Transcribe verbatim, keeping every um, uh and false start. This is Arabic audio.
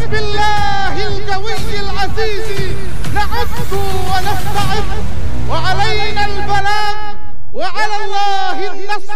بسم الله القوي العزيز نعد ونستعد، وعلينا البلاغ وعلى الله النصر.